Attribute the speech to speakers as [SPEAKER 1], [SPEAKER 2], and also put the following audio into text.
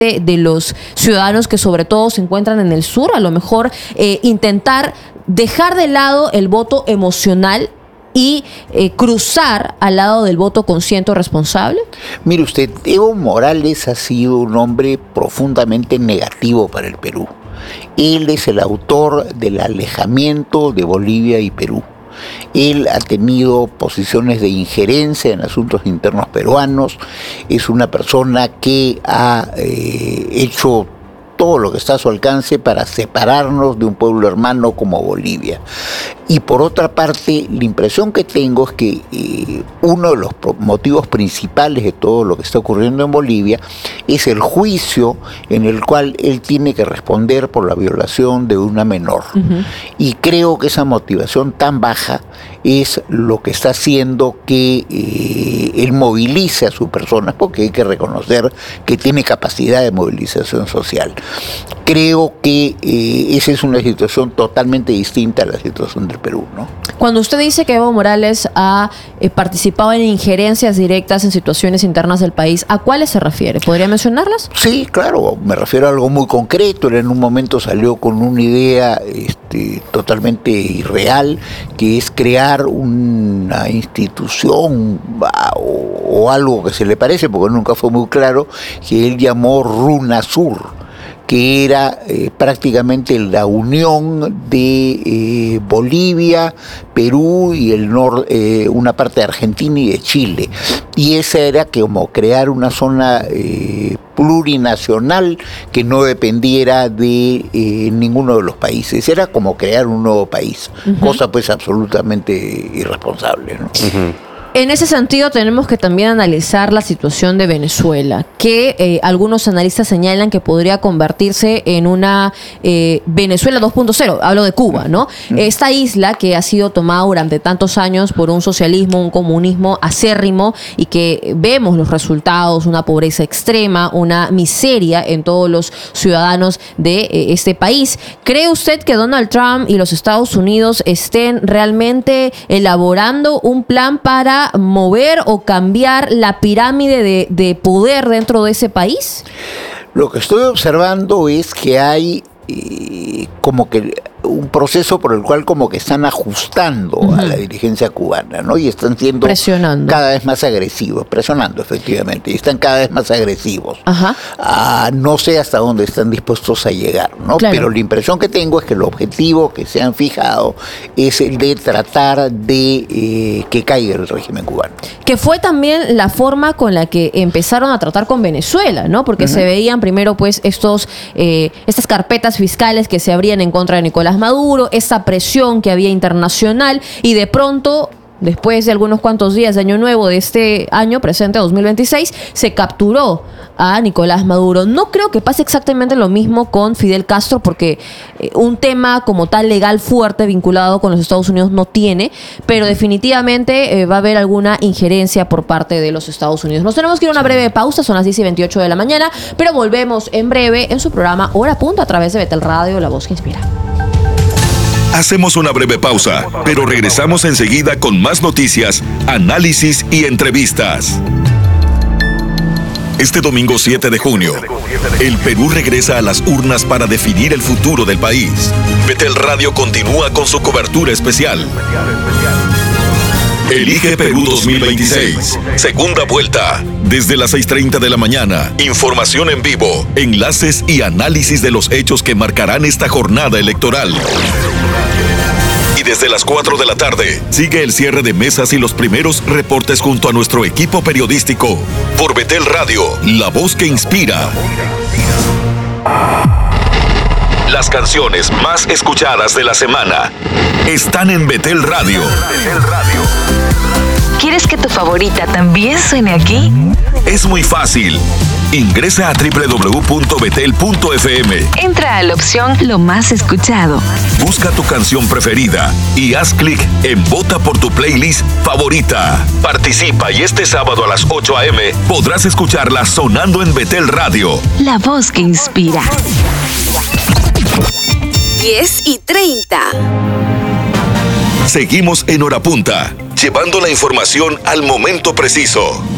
[SPEAKER 1] de los ciudadanos que sobre todo se encuentran en el sur, a lo mejor intentar dejar de lado el voto emocional y cruzar al lado del voto consciente o responsable?
[SPEAKER 2] Mire usted, Evo Morales ha sido un hombre profundamente negativo para el Perú. Él es el autor del alejamiento de Bolivia y Perú. Él ha tenido posiciones de injerencia en asuntos internos peruanos. Es una persona que ha hecho todo lo que está a su alcance para separarnos de un pueblo hermano como Bolivia. Y por otra parte, la impresión que tengo es que uno de los motivos principales de todo lo que está ocurriendo en Bolivia es el juicio en el cual él tiene que responder por la violación de una menor. Uh-huh. Y creo que esa motivación tan baja es lo que está haciendo que él movilice a sus personas, porque hay que reconocer que tiene capacidad de movilización social. Creo que esa es una situación totalmente distinta a la situación del Perú, ¿no?
[SPEAKER 1] Cuando usted dice que Evo Morales ha participado en injerencias directas en situaciones internas del país, ¿a cuáles se refiere? ¿Podría mencionarlas?
[SPEAKER 2] Sí, claro, me refiero a algo muy concreto. Él en un momento salió con una idea totalmente irreal, que es crear una institución o algo que se le parece, porque nunca fue muy claro, que él llamó RUNASUR, que era prácticamente la unión de Bolivia, Perú y una parte de Argentina y de Chile. Y esa era como crear una zona plurinacional que no dependiera de ninguno de los países. Era como crear un nuevo país, uh-huh. Cosa pues absolutamente irresponsable, ¿no? Uh-huh.
[SPEAKER 1] En ese sentido tenemos que también analizar la situación de Venezuela, que algunos analistas señalan que podría convertirse en una Venezuela 2.0, hablo de Cuba, ¿no? Esta isla que ha sido tomada durante tantos años por un socialismo, un comunismo acérrimo, y que vemos los resultados, una pobreza extrema, una miseria en todos los ciudadanos de este país. ¿Cree usted que Donald Trump y los Estados Unidos estén realmente elaborando un plan para mover o cambiar la pirámide de poder dentro de ese país?
[SPEAKER 2] Lo que estoy observando es que hay como que un proceso por el cual como que están ajustando uh-huh. a la dirigencia cubana, ¿no? Y están siendo cada vez más agresivos, presionando efectivamente, y están cada vez más agresivos. Uh-huh. No sé hasta dónde están dispuestos a llegar, ¿no? Claro. Pero la impresión que tengo es que el objetivo que se han fijado es el de tratar de que caiga el régimen cubano.
[SPEAKER 1] Que fue también la forma con la que empezaron a tratar con Venezuela, ¿no? Porque uh-huh. se veían primero pues estas carpetas fiscales que se abrían en contra de Nicolás Maduro, esa presión que había internacional, y de pronto, después de algunos cuantos días de Año Nuevo de este año presente, 2026, se capturó a Nicolás Maduro. No creo que pase exactamente lo mismo con Fidel Castro, porque un tema como tal legal fuerte vinculado con los Estados Unidos no tiene, pero definitivamente va a haber alguna injerencia por parte de los Estados Unidos. Nos tenemos que ir a una breve pausa, son las 10:28 de la mañana, pero volvemos en breve en su programa Hora Punta a través de Betel Radio, La Voz que Inspira.
[SPEAKER 3] Hacemos una breve pausa, pero regresamos enseguida con más noticias, análisis y entrevistas. Este domingo 7 de junio, el Perú regresa a las urnas para definir el futuro del país. Betel Radio continúa con su cobertura especial. Elige Perú 2026, segunda vuelta, desde las 6:30 de la mañana. Información en vivo, enlaces y análisis de los hechos que marcarán esta jornada electoral. Y desde las 4 de la tarde, sigue el cierre de mesas y los primeros reportes junto a nuestro equipo periodístico. Por Betel Radio, la voz que inspira. Las canciones más escuchadas de la semana están en Betel Radio.
[SPEAKER 4] ¿Quieres que tu favorita también suene aquí?
[SPEAKER 3] Es muy fácil. Ingresa a www.betel.fm.
[SPEAKER 4] Entra a la opción Lo más escuchado.
[SPEAKER 3] Busca tu canción preferida y haz clic en Vota por tu playlist favorita. Participa y este sábado a las 8 a.m. podrás escucharla sonando en Betel Radio.
[SPEAKER 4] La voz que inspira.
[SPEAKER 5] 10:30.
[SPEAKER 3] Seguimos en Hora Punta, llevando la información al momento preciso.